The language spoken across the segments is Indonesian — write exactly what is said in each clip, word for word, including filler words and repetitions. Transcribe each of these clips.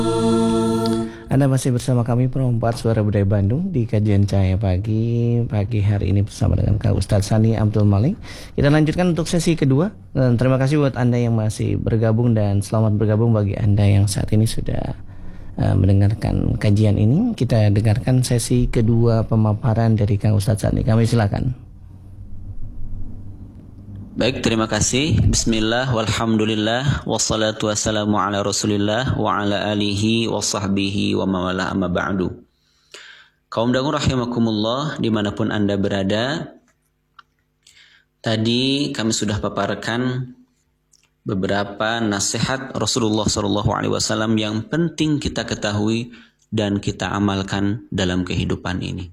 Anda masih bersama kami Perempat Suara Budaya Bandung di kajian Cahaya Pagi. Pagi hari ini bersama dengan Kak Ustadz Sani Abdul Malik. Kita lanjutkan untuk sesi kedua. Dan terima kasih buat Anda yang masih bergabung dan selamat bergabung bagi Anda yang saat ini sudah uh, mendengarkan kajian ini. Kita dengarkan sesi kedua pemaparan dari Kak Ustadz Sani. Kami silakan. Baik, terima kasih. Bismillah, walhamdulillah, wassalatu wassalamu ala rasulillah, wa ala alihi wa sahbihi wa mawala amma ba'du. Kaum dangu rahimakumullah, dimanapun Anda berada. Tadi kami sudah paparkan beberapa nasihat Rasulullah shallallahu alaihi wasallam yang penting kita ketahui dan kita amalkan dalam kehidupan ini.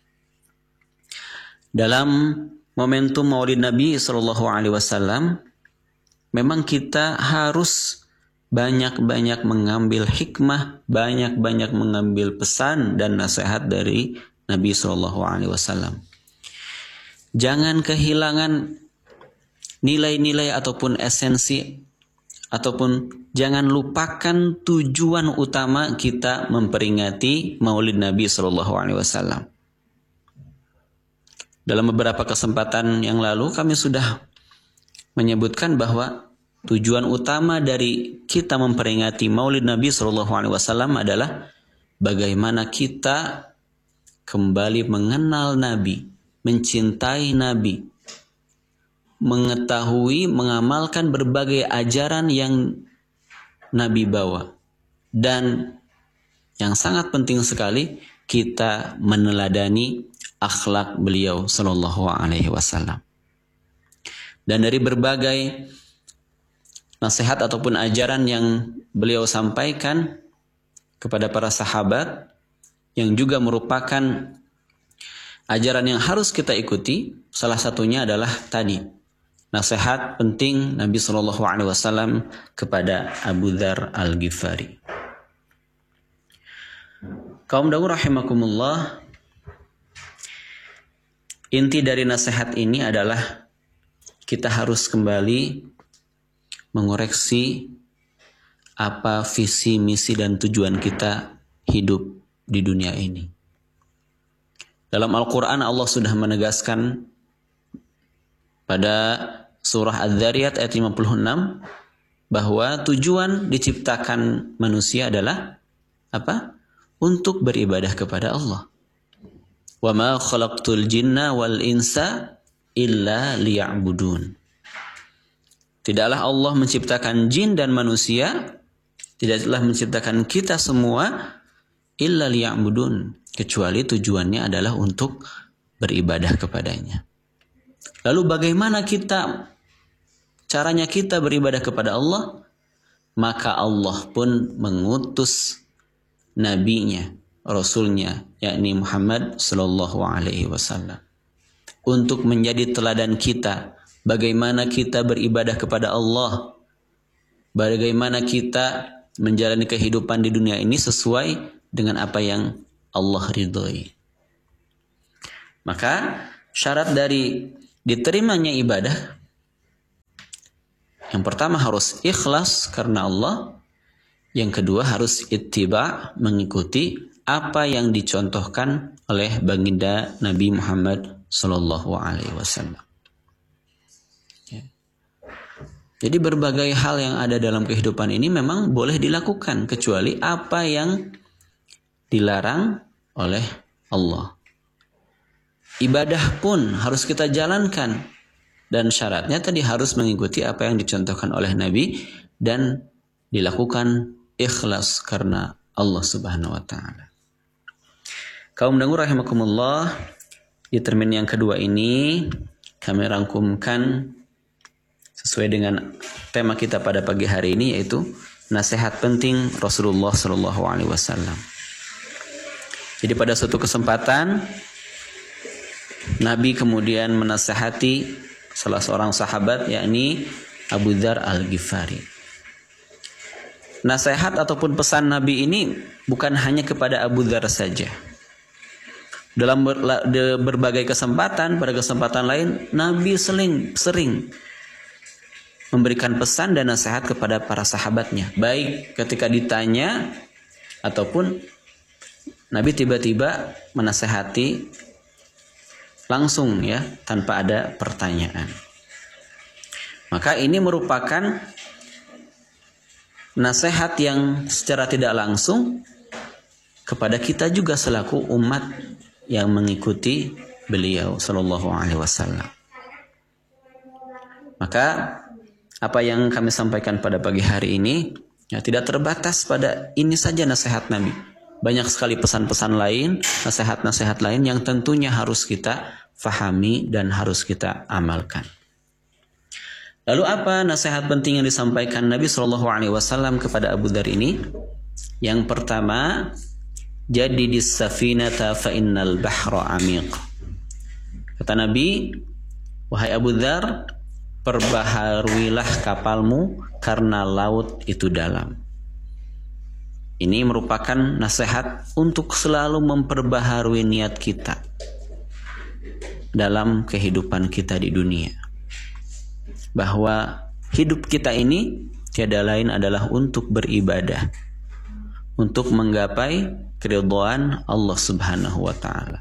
Dalam momentum Maulid Nabi shallallahu alaihi wasallam, memang kita harus banyak-banyak mengambil hikmah, banyak-banyak mengambil pesan dan nasihat dari Nabi shallallahu alaihi wasallam. Jangan kehilangan nilai-nilai ataupun esensi, ataupun jangan lupakan tujuan utama kita memperingati Maulid Nabi shallallahu alaihi wasallam. Dalam beberapa kesempatan yang lalu kami sudah menyebutkan bahwa tujuan utama dari kita memperingati Maulid Nabi shallallahu alaihi wasallam adalah bagaimana kita kembali mengenal Nabi, mencintai Nabi, mengetahui, mengamalkan berbagai ajaran yang Nabi bawa, dan yang sangat penting sekali kita meneladani akhlak beliau sallallahu alaihi wasallam. Dan dari berbagai nasihat ataupun ajaran yang beliau sampaikan kepada para sahabat, yang juga merupakan ajaran yang harus kita ikuti, salah satunya adalah tadi nasihat penting Nabi sallallahu alaihi wasallam kepada Abu Dzar Al-Ghifari. Kaum dawu rahimakumullah, inti dari nasihat ini adalah kita harus kembali mengoreksi apa visi, misi, dan tujuan kita hidup di dunia ini. Dalam Al-Quran Allah sudah menegaskan pada surah Adz-Dzariyat ayat lima puluh enam bahwa tujuan diciptakan manusia adalah apa? Untuk beribadah kepada Allah. Wa ma khalaqtul jinna wal insa illa liya'budun. Tidaklah Allah menciptakan jin dan manusia, tidaklah menciptakan kita semua illa liya'budun, kecuali tujuannya adalah untuk beribadah kepadanya. Lalu bagaimana kita caranya kita beribadah kepada Allah? Maka Allah pun mengutus nabinya, Rasulnya, yakni Muhammad sallallahu alaihi wasallam, untuk menjadi teladan kita bagaimana kita beribadah kepada Allah, bagaimana kita menjalani kehidupan di dunia ini sesuai dengan apa yang Allah ridhoi. Maka syarat dari diterimanya ibadah, yang pertama harus ikhlas karena Allah, yang kedua harus ittiba, mengikuti apa yang dicontohkan oleh baginda Nabi Muhammad sallallahu alaihi wasallam. Ya. Jadi berbagai hal yang ada dalam kehidupan ini memang boleh dilakukan, kecuali apa yang dilarang oleh Allah. Ibadah pun harus kita jalankan, dan syaratnya tadi harus mengikuti apa yang dicontohkan oleh Nabi dan dilakukan ikhlas karena Allah Subhanahu wa taala. Kaum dangu rahimakumullah, di termin yang kedua ini kami rangkumkan sesuai dengan tema kita pada pagi hari ini, yaitu nasihat penting Rasulullah sallallahu alaihi wasallam. Jadi pada suatu kesempatan Nabi kemudian menasihati salah seorang sahabat, yakni Abu Dzar Al-Ghifari. Nasihat ataupun pesan Nabi ini bukan hanya kepada Abu Dzar saja. Dalam ber, de, berbagai kesempatan, pada kesempatan lain, Nabi sering, sering memberikan pesan dan nasihat kepada para sahabatnya. Baik ketika ditanya Ataupun Nabi tiba-tiba menasehati langsung ya, tanpa ada pertanyaan. Maka ini merupakan nasihat yang secara tidak langsung kepada kita juga selaku umat yang mengikuti beliau sallallahu alaihi wasallam. Maka apa yang kami sampaikan pada pagi hari ini ya, tidak terbatas pada ini saja nasihat Nabi. Banyak sekali pesan-pesan lain, nasihat-nasihat lain yang tentunya harus kita fahami dan harus kita amalkan. Lalu apa nasihat penting yang disampaikan Nabi shallallahu alaihi wasallam kepada Abu Dzar ini? Yang pertama, jadidis safinata fa innal bahra amiq. Kata Nabi, wahai Abu Dzar, perbaharuilah kapalmu karena laut itu dalam. Ini merupakan nasihat untuk selalu memperbaharui niat kita dalam kehidupan kita di dunia. Bahwa hidup kita ini tiada lain adalah untuk beribadah, untuk menggapai keridhaan Allah Subhanahu wa taala.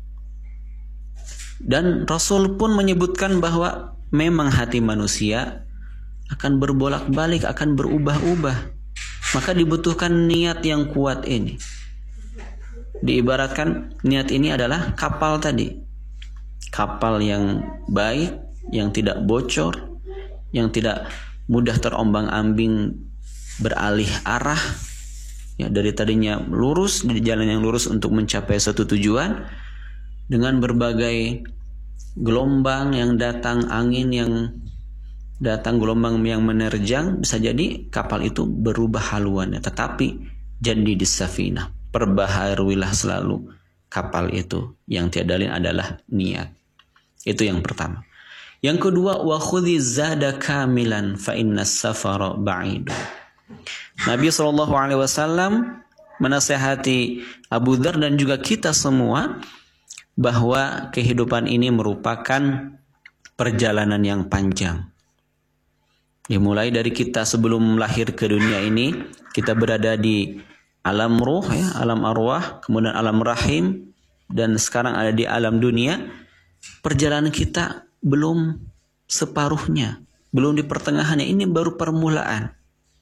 Dan Rasul pun menyebutkan bahwa memang hati manusia akan berbolak-balik, akan berubah-ubah. Maka dibutuhkan niat yang kuat ini. Diibaratkan niat ini adalah kapal tadi. Kapal yang baik, yang tidak bocor, yang tidak mudah terombang-ambing beralih arah. Ya, dari tadinya lurus, di jalan yang lurus untuk mencapai suatu tujuan, dengan berbagai gelombang yang datang, angin yang datang, gelombang yang menerjang, bisa jadi kapal itu berubah haluannya. Tetapi jadi di safinah, perbaharuilah selalu kapal itu, yang tiada lain adalah niat. Itu yang pertama. Yang kedua, wa khudhi zada kamilan fa inna safara ba'idun. Nabi shallallahu alaihi wasallam menasihati Abu Dzar dan juga kita semua bahwa kehidupan ini merupakan perjalanan yang panjang. Dimulai dari kita sebelum lahir ke dunia ini, kita berada di alam ruh, ya, alam arwah, kemudian alam rahim, dan sekarang ada di alam dunia. Perjalanan kita belum separuhnya, belum di pertengahannya, ini baru permulaan.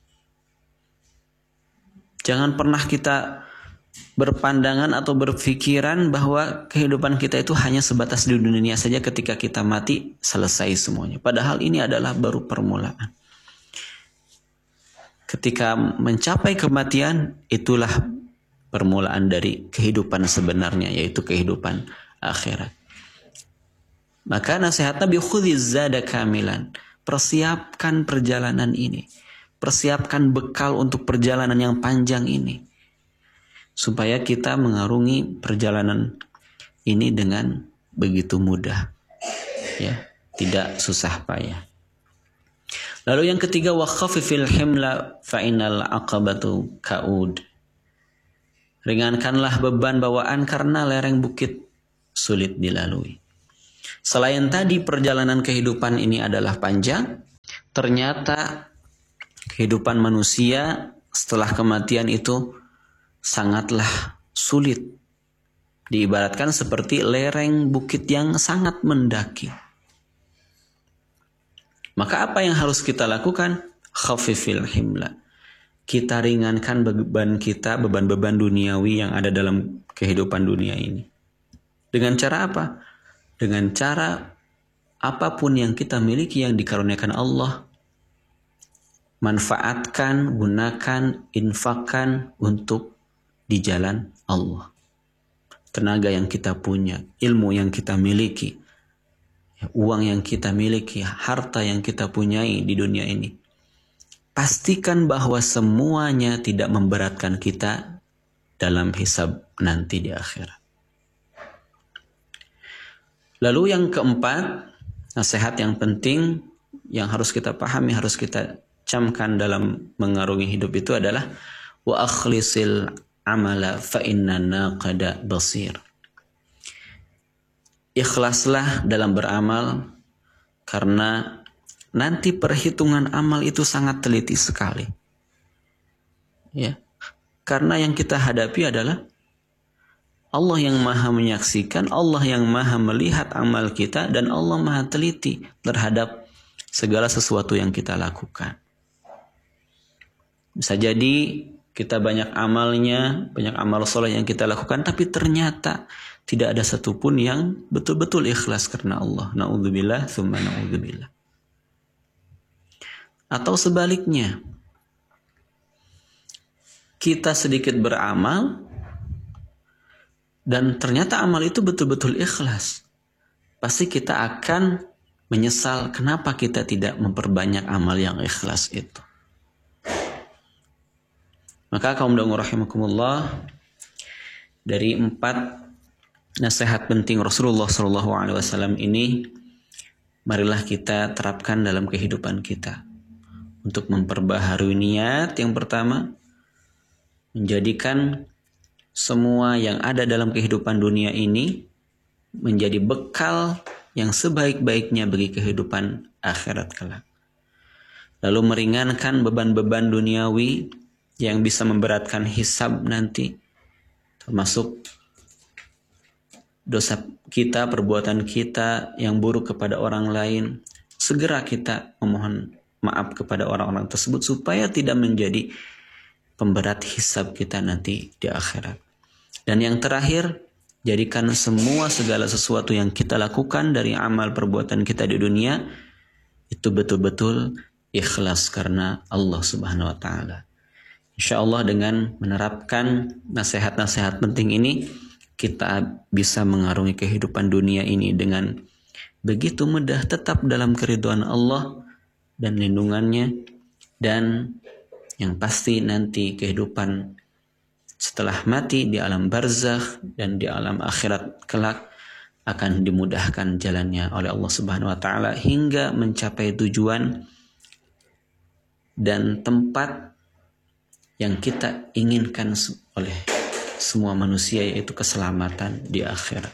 Jangan pernah kita berpandangan atau berpikiran bahwa kehidupan kita itu hanya sebatas di dunia saja, ketika kita mati selesai semuanya. Padahal ini adalah baru permulaan. Ketika mencapai kematian, itulah permulaan dari kehidupan sebenarnya, yaitu kehidupan akhirat. Maka nasihat Nabi, khudhiz zada kamilan, persiapkan perjalanan ini, persiapkan bekal untuk perjalanan yang panjang ini, supaya kita mengarungi perjalanan ini dengan begitu mudah, ya, tidak susah payah. Lalu yang ketiga, wa khaffifil himla fa innal aqabatu kaud. Ringankanlah beban bawaan karena lereng bukit sulit dilalui. Selain tadi perjalanan kehidupan ini adalah panjang, ternyata kehidupan manusia setelah kematian itu sangatlah sulit. Diibaratkan seperti lereng bukit yang sangat mendaki. Maka apa yang harus kita lakukan? Khafifil himla. Kita ringankan beban kita, beban-beban duniawi yang ada dalam kehidupan dunia ini. Dengan cara apa? Dengan cara apapun yang kita miliki yang dikaruniakan Allah, manfaatkan, gunakan, infakkan untuk di jalan Allah. Tenaga yang kita punya, ilmu yang kita miliki, uang yang kita miliki, harta yang kita punyai di dunia ini, pastikan bahwa semuanya tidak memberatkan kita dalam hisab nanti di akhirat. Lalu yang keempat, nasihat yang penting yang harus kita pahami, harus kita camkan dalam mengarungi hidup itu adalah wa akhlisil amala fa inna naqada basir. Ikhlaslah dalam beramal, karena nanti perhitungan amal itu sangat teliti sekali. Ya. Karena yang kita hadapi adalah Allah yang maha menyaksikan, Allah yang maha melihat amal kita, dan Allah maha teliti terhadap segala sesuatu yang kita lakukan. Bisa jadi kita banyak amalnya, banyak amal soleh yang kita lakukan, tapi ternyata tidak ada satupun yang betul-betul ikhlas karena Allah. Na'udzubillah, tsumma na'udzubillah. Atau sebaliknya, kita sedikit beramal, dan ternyata amal itu betul-betul ikhlas. Pasti kita akan menyesal kenapa kita tidak memperbanyak amal yang ikhlas itu. Maka kaum dangu rahimakumullah, dari empat nasihat penting Rasulullah shallallahu alaihi wasallam ini, marilah kita terapkan dalam kehidupan kita. Untuk memperbaharui niat, yang pertama, menjadikan semua yang ada dalam kehidupan dunia ini menjadi bekal yang sebaik-baiknya bagi kehidupan akhirat kelak. Lalu meringankan beban-beban duniawi yang bisa memberatkan hisab nanti, termasuk dosa kita, perbuatan kita yang buruk kepada orang lain. Segera kita memohon maaf kepada orang-orang tersebut supaya tidak menjadi pemberat hisab kita nanti di akhirat. Dan yang terakhir, jadikan semua segala sesuatu yang kita lakukan dari amal perbuatan kita di dunia itu betul-betul ikhlas karena Allah Subhanahu wa taala. Insyaallah dengan menerapkan nasihat-nasihat penting ini, kita bisa mengarungi kehidupan dunia ini dengan begitu mudah, tetap dalam keridhaan Allah dan lindungannya, dan yang pasti nanti kehidupan setelah mati di alam barzakh dan di alam akhirat kelak akan dimudahkan jalannya oleh Allah Subhanahu wa taala hingga mencapai tujuan dan tempat yang kita inginkan oleh semua manusia, yaitu keselamatan di akhirat.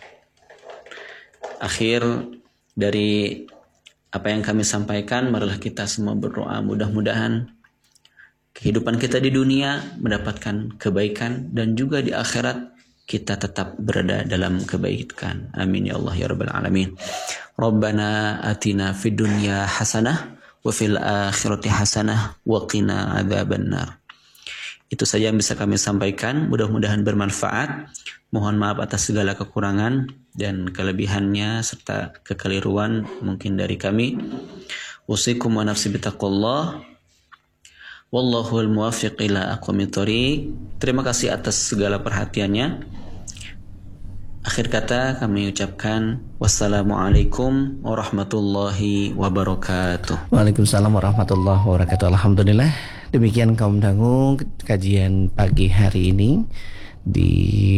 Akhir dari apa yang kami sampaikan, marilah kita semua berdoa mudah-mudahan kehidupan kita di dunia mendapatkan kebaikan dan juga di akhirat kita tetap berada dalam kebaikan. Amin ya Allah ya rabbal alamin. Rabbana atina fid dunya hasanah wa fil akhirati hasanah wa qina adzabannar. Itu saja yang bisa kami sampaikan, mudah-mudahan bermanfaat. Mohon maaf atas segala kekurangan dan kelebihannya serta kekeliruan mungkin dari kami. Usikum wa nafsi bitaqullah. Wallahul muwaffiq ila aqwamit thoriq. Terima kasih atas segala perhatiannya. Akhir kata kami ucapkan wassalamualaikum warahmatullahi wabarakatuh. Waalaikumsalam warahmatullahi wabarakatuh. Alhamdulillah, demikian kaum dangu kajian pagi hari ini di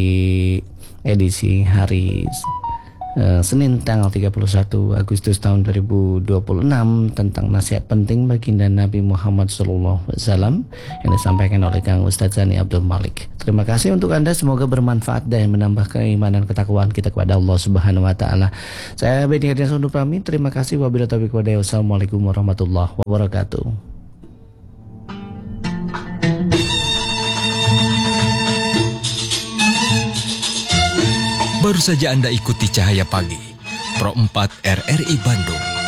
edisi hari Uh, Senin tanggal tiga puluh satu Agustus tahun dua ribu dua puluh enam tentang nasihat penting baginda Nabi Muhammad shallallahu alaihi wasallam yang disampaikan oleh Kang Ustadz Sani Abdul Malik. Terima kasih untuk Anda, semoga bermanfaat dan menambah keimanan ketakwaan kita kepada Allah Subhanahu wa taala. Saya Beni Hadias undur pamit. Terima kasih. Wabillahi taufiq wal hidayah. Wassalamualaikum warahmatullahi wabarakatuh. Baru saja Anda ikuti Cahaya Pagi, Pro empat R R I Bandung.